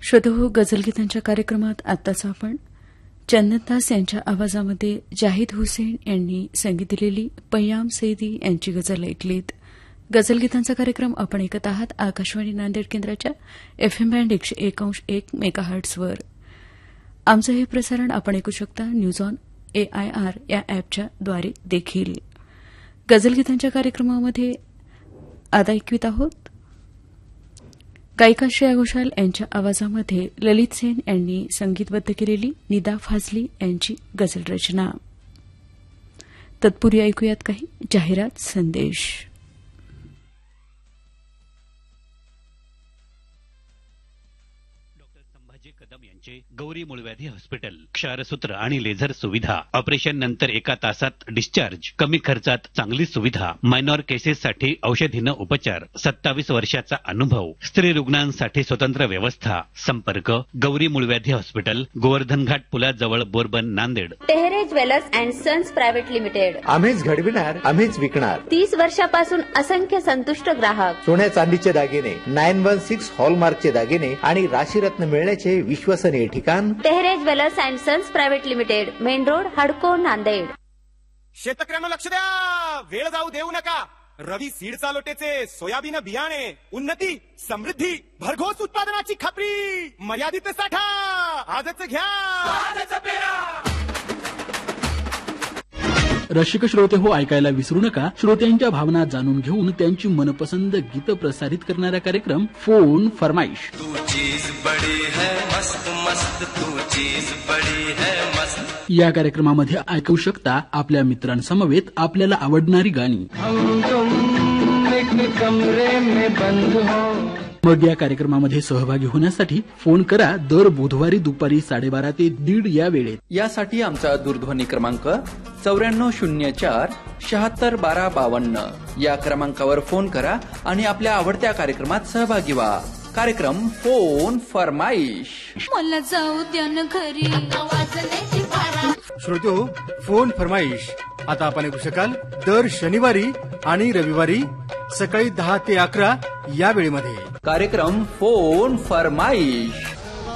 श्रोतेहो, गझलगीतांच्या कार्यक्रमात आत्ताच आपण चंदनदास यांच्या आवाजामध्ये जाहिद हुसेन यांनी संगीत दिलेली पय्याम सैदी यांची गझल ऐकलीत. गझलगीतांचा कार्यक्रम आपण ऐकत आहात आकाशवाणी नांदेड केंद्राच्या एफएम बँड 101.1 मेगाहर्ट्झवर. आमचं हे प्रसारण आपण ऐकू शकता न्यूज ऑन AIR या अॅपच्या द्वारे देखील. गझलगीतांच्या कार्यक्रमामध्ये आता ऐकवित आहोत गायिका श्रेया घोषाल यांच्या आवाजामध्ये ललित सेन यांनी संगीतबद्ध केलेली निदा फाजली यांची गझल रचना. तत्पूर्वी ऐकूयात काही जाहिरात संदेश. कदम यांचे गौरी मूळव्याधी हॉस्पिटल, क्षारसूत्र आणि लेझर सुविधा, ऑपरेशन नंतर 1 तासात डिस्चार्ज, कमी खर्चात चांगली सुविधा, मायनॉर केसेससाठी औषधीनं उपचार, 27 वर्षाचा अनुभव, स्त्री रुग्णांसाठी स्वतंत्र व्यवस्था. संपर्क Gauri मूळव्याधी hospital, Govardhan Ghat पुलाजवळ, bourbon, Nanded. Tehre jewellers and sons private limited. आम्हीच घडविणार, आम्हीच विकणार. 30 वर्षापासून असंख्य संतुष्ट ग्राहक. सोन्या चांदीचे दागिने, 916 हॉलमार्कचे दागिने आणि राशीरत्न मिळण्याचे विश्वसनीय ठिकाण Tehre jewellers and sons private limited, main road, हडको, नांदेड. शेतकऱ्यांना लक्ष द्या, वेळ जाऊ देऊ नका. रवी सीड चालोटेचे सोयाबीन बियाणे, उन्नती, समृद्धी, भरघोस उत्पादनाची खात्री, मर्यादित साठा, आजच घ्या, आजच पेरा. रसिक श्रोते हो, ऐकायला विसरू नका. श्रोत्यांच्या भावना जाणून घेऊन त्यांची मनपसंद गीत प्रसारित करणारा कार्यक्रम फोन फरमाईश. तू चीज बडी है मस्त मस्त, तू चीज बडी है मस्त. या कार्यक्रमामध्ये ऐकू शकता आपल्या मित्रांसमवेत आपल्याला आवडणारी गाणी. हम तुम एक कमरे में बंद हो. मग या कार्यक्रमामध्ये सहभागी होण्यासाठी फोन करा दर बुधवारी दुपारी 12:30 ते 1:30 या वेळेत. यासाठी आमचा दूरध्वनी क्रमांक 9404 761252 या क्रमांकावर फोन करा आणि आपल्या आवडत्या कार्यक्रमात सहभागी व्हा. कार्यक्रम फोन फरमाईश. मला जाऊ द्या न घरी. श्रोतो, फोन फरमाईश आता आपण ऐकू शकाल दर शनिवारी आणि रविवारी सकाळी 10 ते 11 या वेळेमध्ये. कार्यक्रम फोन फरमाईश.